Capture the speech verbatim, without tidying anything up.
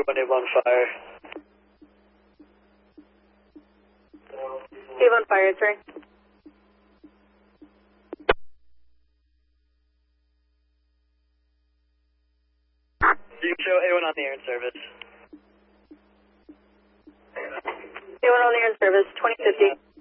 one A one fire. A one fire, sorry. You can show A one on the air in service. A one on the air in service, twenty fifty.